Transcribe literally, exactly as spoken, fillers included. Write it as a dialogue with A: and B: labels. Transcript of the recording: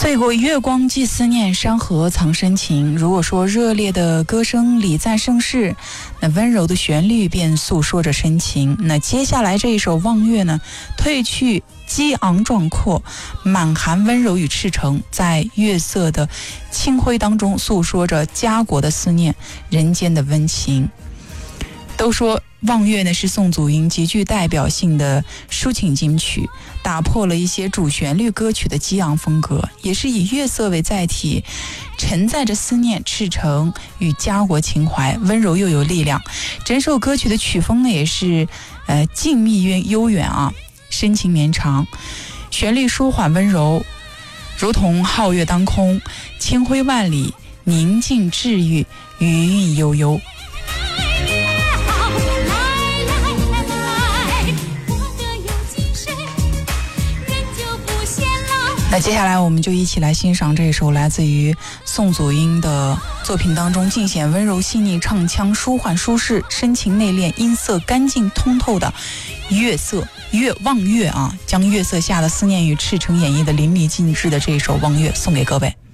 A: 醉过月光寄思念，山河藏深情。如果说热烈的歌声礼赞盛世，那温柔的旋律便诉说着深情。那接下来这一首《望月》呢，褪去激昂壮阔，满含温柔与赤诚，在月色的清辉当中诉说着家国的思念，人间的温情。都说望月呢是宋祖英极具代表性的抒情金曲，打破了一些主旋律歌曲的激昂风格，也是以月色为载体，承载着思念、赤诚与家国情怀，温柔又有力量。整首歌曲的曲风呢也是呃静谧悠远啊，深情绵长，旋律舒缓温柔，如同皓月当空，清辉万里，宁静治愈，余韵悠悠。那接下来我们就一起来欣赏这首来自于宋祖英的作品当中尽显温柔细腻，唱腔舒缓舒适，深情内敛，音色干净通透的月色月望月啊，将月色下的思念与赤诚演绎的淋漓尽致的这首望月送给各位。